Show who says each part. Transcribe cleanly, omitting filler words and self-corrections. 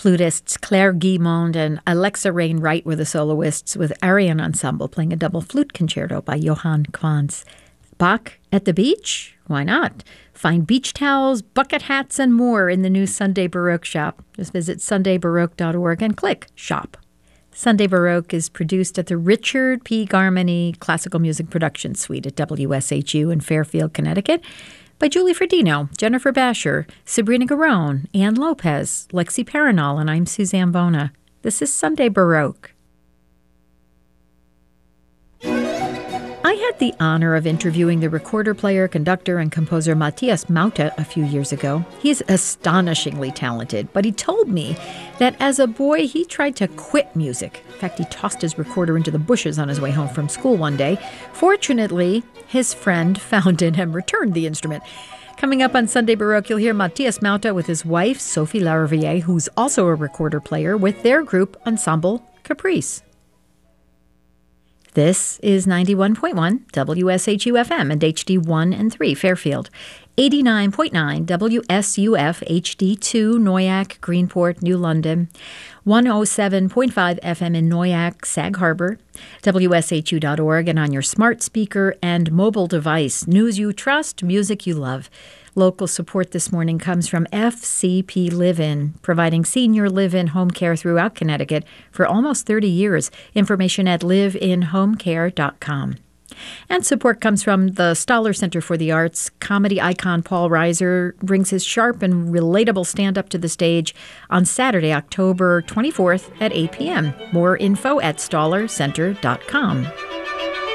Speaker 1: Flutists Claire Guimond and Alexa Rain Wright were the soloists, with Ariane Ensemble playing a double flute concerto by Johann Quantz. Bach at the beach? Why not? Find beach towels, bucket hats, and more in the new Sunday Baroque shop. Just visit sundaybaroque.org and click Shop. Sunday Baroque is produced at the Richard P. Garmany Classical Music Production Suite at WSHU in Fairfield, Connecticut, by Julie Fredino, Jennifer Basher, Sabrina Garone, Ann Lopez, Lexi Paranol, and I'm Suzanne Bona. This is Sunday Baroque. I had the honor of interviewing the recorder player, conductor, and composer Matthias Mauta a few years ago. He's astonishingly talented, but he told me that as a boy he tried to quit music. In fact, he tossed his recorder into the bushes on his way home from school one day. Fortunately, his friend found it and returned the instrument. Coming up on Sunday Baroque, you'll hear Matthias Mauta with his wife, Sophie Lariviere, who's also a recorder player, with their group Ensemble Caprice. This is 91.1 WSHU-FM and HD1 and 3 Fairfield, 89.9 WSUF HD2 Noyac, Greenport, New London, 107.5 FM in Noyac, Sag Harbor, WSHU.org, and on your smart speaker and mobile device. News you trust, music you love. Local support this morning comes from FCP Live-In, providing senior live-in home care throughout Connecticut for almost 30 years. Information at liveinhomecare.com. And support comes from the Stoller Center for the Arts. Comedy icon Paul Reiser brings his sharp and relatable stand-up to the stage on Saturday, October 24th at 8 p.m. More info at stollercenter.com.